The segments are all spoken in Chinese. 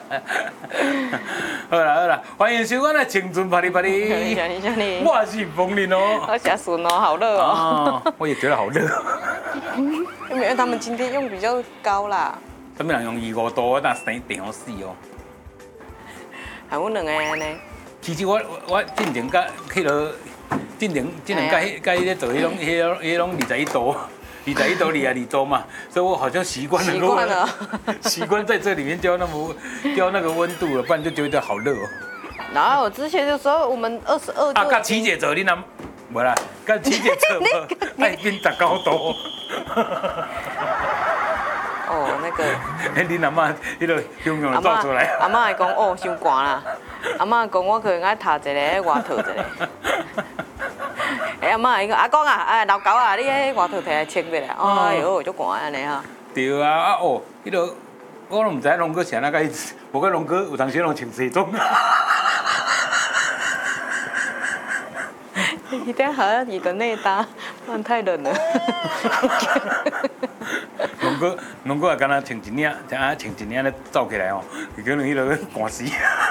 好啦，欢迎收看的青春啪哩啪哩。我是冯林哦。 我是顺哦，好热哦。 我也觉得好热。 因为他们今天用比较高啦。 什么人用25度，那生电好死哦。 还有两个安尼。 其实我进前甲迄落，进前甲迄个做迄种21度。21度22度嘛，所以我好像习惯了。习惯了，习惯在这里面浇那个温度了，不然就觉得好热哦。 然后我之前就说我们22度。 啊，甲琪姐做你那，无啦，甲琪姐做无，爱变19度。 哦，那个。 你阿妈迄个形容造出来。 阿妈会讲哦，伤寒啦。阿妈讲我可能爱读一个外套一个。阿妈伊讲阿公啊，老狗啊，你喺外头摕来穿下啦。哎呦，足寒安尼哈。 对啊，迄个我都唔知龙哥是安怎甲伊，无过龙哥有当时拢穿西装。 一定好像你的内搭，不然太冷了。 龙哥也敢若穿一领，穿一领咧走起来哦，可能迄个寒死。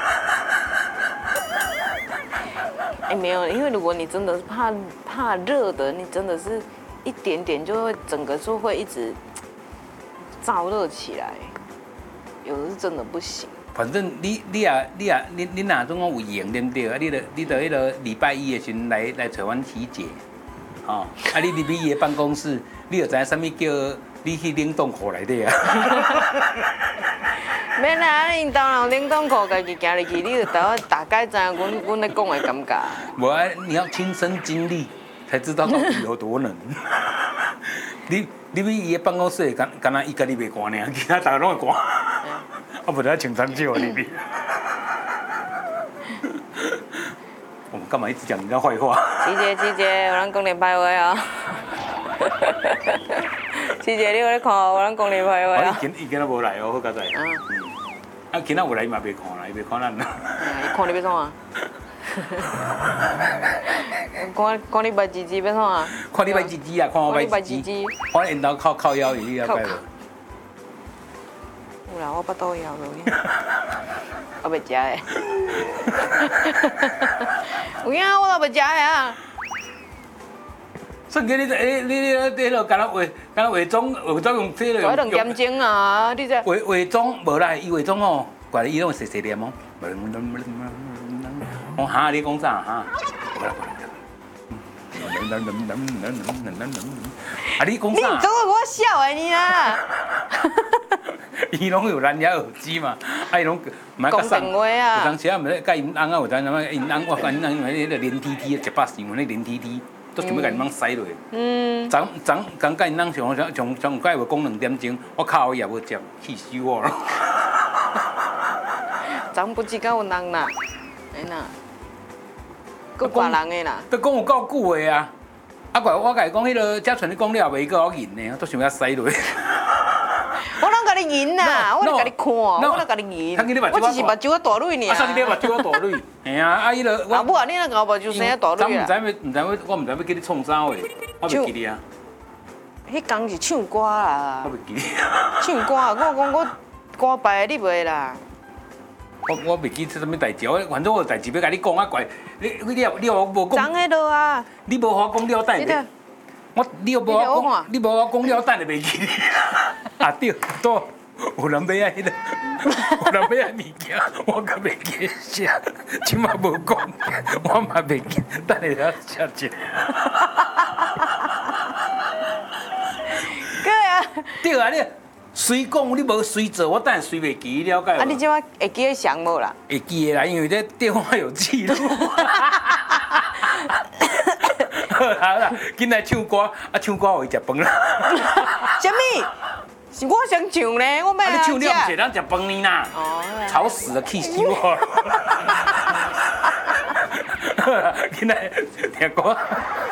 没有，因为如果你真的是怕热的，你真的是一点点就会整个就会一直燥热起来，有的是真的不行。 反正你哪种有闲对不对？啊，你到迄个礼拜一的时阵来找阮琪姐，哦，啊，你入去伊的办公室，你就知影啥物叫你去冷冻库内底啊。 免啦，因当然有冷冻库，家己行入去，你就大概知影阮咧讲的感觉。 无啊，你要亲身经历才知道到底有多冷。你去伊的办公室，敢若伊家己袂寒尔，其他大家拢会寒。我不知道穿长袖里面。我们干嘛一直讲人家坏话？ 琪姐，有人讲你歹话啊！琪姐，你有咧看有人讲你歹话啊？ 伊今仔无来哦，好佳哉。啊，今仔有来伊嘛袂看啦，伊袂看咱啦。 伊看你要创啊？看你白唧唧要创啊？ 看你白唧唧啊，看我白唧唧。看因兜靠腰伊了解无？ 有啦，我巴肚枵落。我袂食诶。有影我都袂食诶啊。 算计你迄落敢若化妆用这个。 我两点钟啊，你这。 化妆无啦，伊化妆哦，怪伊拢细细念哦。我哈，你讲啥哈？啊，你讲啥？ 你总会我笑诶你啊！ 伊拢有蓝牙耳机嘛，啊伊拢买个上，有当时啊，毋是甲因翁啊，有当什么因翁，我甲因翁因为迄个连 T T 一百四，迄连 T T 都想要甲因翁塞落。昨甲因翁上解有讲2点钟，我靠伊也无接，气死我了。 昨不知敢有人啦，哎呐，搁别人的啦。 都讲有够久的啊，啊怪我甲伊讲迄个，遮像你讲了袂个我赢呢，都想要塞落。 我拢甲你赢啦，我咧甲你看，我咧甲你赢。我只是目睭啊大蕊尔。 啊，啥你目睭啊大蕊？嘿啊，啊伊个。 啊，母啊，你那个目睭生啊大蕊啊。 我唔知要叫你创啥话，我袂记你啊。 迄天是唱歌啦。 我袂记你。 唱歌，我讲我歌牌你袂啦。 我袂记出啥物代志，反正我有代志要甲你讲啊怪，你我无讲。 张迄落啊。 你无我讲了等。你无我讲，你无我讲了等就袂记。啊对，多有人要爱迄个，有人要爱物件，我可袂记写，即马无讲，我嘛袂记，等下了写一个。 对啊。 对啊，你随讲你无随做，我等下随袂记，了解无？ 啊，你即马会记得上无啦？ 会记的啦，因为这电话有记录。好啦，紧来唱歌，啊唱歌互伊食饭啦。 什么？是我想唱咧，我咩啊？ 你唱了唔是咱食饭呢啦？哦。吵死了，气死我了。好啦，紧来听歌。